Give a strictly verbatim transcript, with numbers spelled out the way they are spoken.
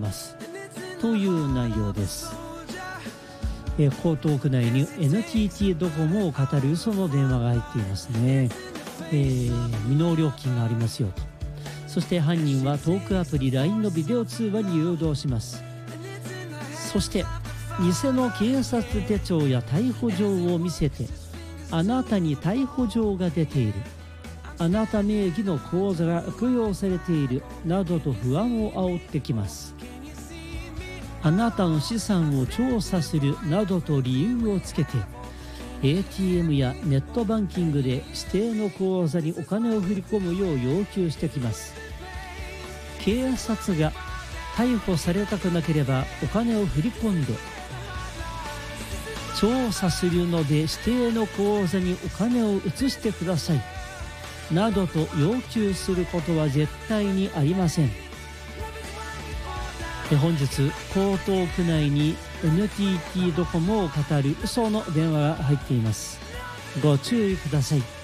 ますという内容です。えー、江東区内に エヌティーティー ドコモを語る嘘の電話が入っていますね。えー、未納料金がありますよと。そして犯人はトークアプリ ライン のビデオ通話に誘導します。そして偽の警察手帳や逮捕状を見せて、あなたに逮捕状が出ている、あなた名義の口座が悪用されているなどと不安を煽ってきます。あなたの資産を調査するなどと理由をつけて、 エーティーエム やネットバンキングで指定の口座にお金を振り込むよう要求してきます。警察が逮捕されたくなければお金を振り込んで、調査するので指定の口座にお金を移してくださいなどと要求することは絶対にありません。本日江東区内に エヌティーティー ドコモを語る嘘の電話が入っています。ご注意ください。